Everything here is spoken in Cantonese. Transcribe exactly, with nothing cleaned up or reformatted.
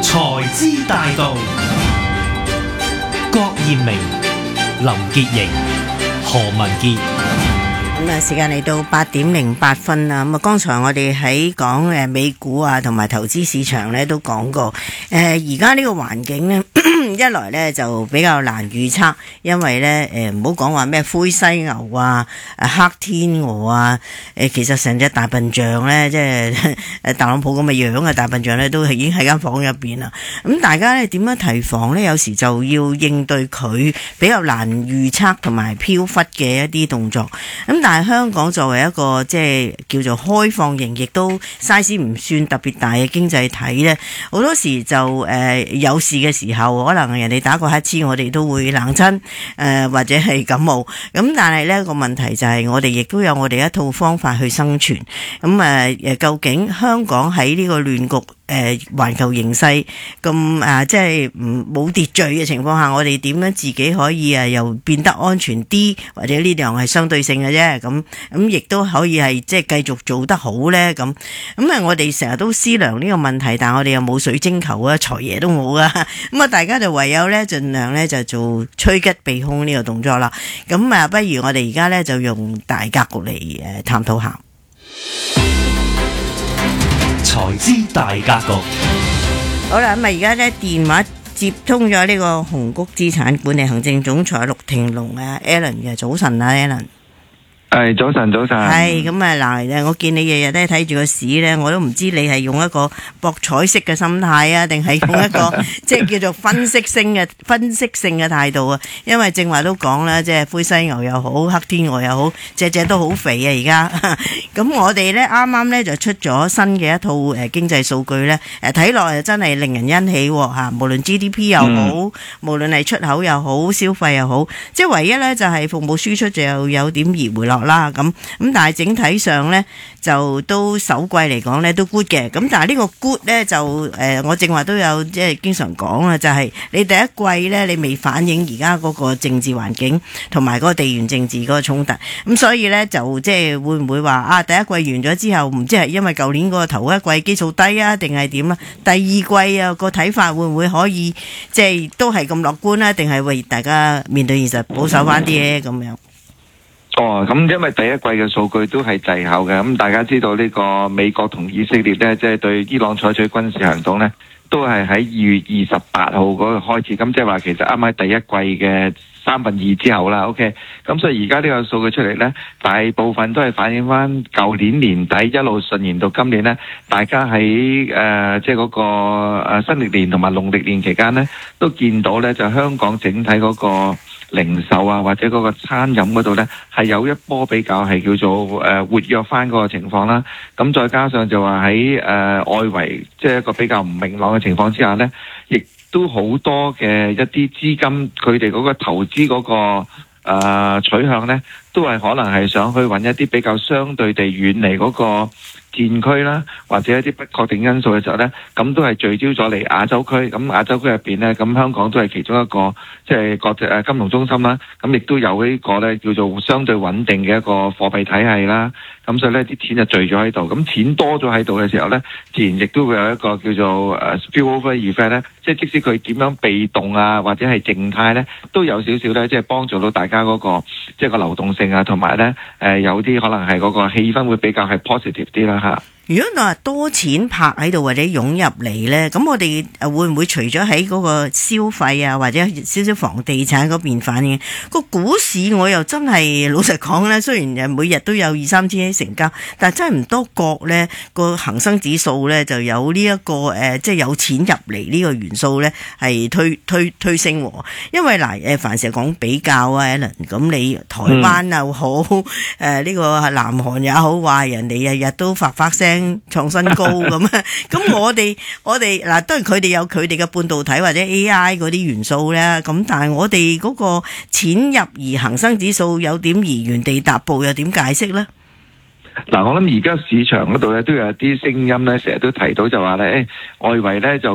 財資大道，郭艷明、林潔瑩、何文傑。 咁啊，時間嚟到八點零八分啦。咁啊，剛才我哋喺講誒美股啊，同埋投資市場咧都講過。誒，而家呢個環境咧，一來咧就比較難預測，因為咧誒唔好講話咩灰犀牛啊、誒黑天鵝啊，誒其實成隻大笨象咧，即係誒特朗普咁嘅樣嘅大笨象咧，都係已經喺間房入邊啦。咁大家咧點樣提防咧？有時就要應對佢比較難預測同埋飄忽嘅一啲動作。咁但係香港作為一個即係叫做開放型，亦都 size 唔算特別大嘅經濟體咧，好多時就誒、呃、有事嘅時候，可能人哋打個乞嗤，我哋都會冷親誒、呃、或者係感冒。咁但係咧個問題就係我哋亦都有我哋一套方法去生存。咁誒誒，究竟香港喺呢個亂局誒環球形勢咁啊，即係唔冇秩序嘅情況下，我哋點樣自己可以啊又變得安全啲，或者呢樣係相對性嘅啫。咁咁亦都可以係即係繼續做得好咧。咁咁啊，我哋成日都思量呢個問題，但係我哋又冇水晶球啊，財爺都冇啊。咁啊，大家就唯有咧盡量咧就做趨吉避凶呢個動作啦。咁啊，不如我哋而家咧就用大格局嚟誒探討下財資大格局。 好啦，咁啊而家咧電話接通咗呢個紅谷資產管理行政總裁陸庭龍啊 Alan 嘅。早晨啊 Alan。 係早晨，早晨。 係咁啊嗱，我見你日日都睇住個市咧，我都唔知你係用一個博彩式嘅心態啊，定係用一個即係叫做分析性嘅分析性嘅態度啊？因為正話都講啦，即係灰犀牛又好，黑天鵝又好，隻隻都好肥啊！而家咁我哋咧啱啱咧就出咗新嘅一套誒經濟數據咧，誒睇落又真係令人欣喜吓，無論 G D P 又好，嗯、無論係出口又好，消費又好，即係唯一咧就係服務輸出就有點而回落啦，咁咁但係整體上咧就都首季嚟講咧都 good 嘅，咁但係呢個 good 咧就誒、呃、我正話都有即係經常講啦，就係、是、你第一季咧你未反映而家嗰個政治環境同埋嗰個地緣政治嗰個衝突，咁所以咧就即係會唔會話啊第一季完咗之後唔知係因為舊年嗰個頭一季基數低啊定係點啊？第二季啊個睇法會唔會可以即係都係咁樂觀啊？定係為大家面對現實保守翻啲咧咁樣？ 哦，咁因為第一季嘅數據都係滯後嘅，咁大家知道呢個美國同以色列呢，即係對伊朗採取軍事行動呢，都係喺二月二十八號嗰個開始，咁即係話其實啱喺第一季嘅三分二之後啦。OK，咁所以而家呢個數據出嚟呢，大部分都係反映翻舊年年底一路順延到今年呢，大家喺誒即係嗰個誒新歷年同埋農曆年期間呢，都見到呢，就香港整體嗰個零售啊，或者嗰個餐飲嗰度呢，係有一波比較係叫做誒、呃、活躍翻嗰個情況啦。咁再加上就話喺誒外圍即係一個比較唔明朗嘅情況之下呢，亦都好多嘅一啲資金佢哋嗰個投資嗰、嗰個誒、呃、取向呢，都係可能係想去揾一啲比較相對地遠離嗰個戰區啦，或者一啲不確定因素嘅時候呢，咁都係聚焦咗嚟亞洲區。咁亞洲區入邊呢，咁香港都係其中一個即係、就是、國際誒金融中心啦。咁亦都有呢個呢叫做相對穩定嘅一個貨幣體系啦。咁所以呢啲錢就聚咗喺度。咁錢多咗喺度嘅時候呢，自然亦都會有一個叫做誒 spillover effect 呢。即係即使佢點樣被動啊，或者係靜態呢，都有少少呢，即係幫助到大家嗰、那個即係個流動性啊，同埋呢誒有啲可能係嗰個氣氛會比較係 positive 啲啦嚇。 如果你話多錢拍喺度或者湧入嚟呢，咁我哋會唔會除咗喺嗰個消費啊，或者少少房地產嗰邊反映個股市？我又真係老實講呢，雖然每日都有二三千億成交，但係真係唔多覺呢個恒生指數呢就有呢、這、一個誒，即、呃、係、就是、有錢入嚟呢個元素呢係推推推升喎。因為嗱誒，凡事講比較啊，一輪咁你台灣又好誒，呢、嗯呃這個南韓也好，話人哋日日都發發聲。創新高咁啊！咁我哋我哋嗱，當然佢哋有佢哋嘅半導體或者 A I 嗰啲元素咧。咁但係我哋嗰個錢入而恒生指數有點而原地踏步，又點解釋咧？ 嗱，我諗而家市場嗰度咧都有啲聲音咧，成日都提到就話咧，誒外圍咧就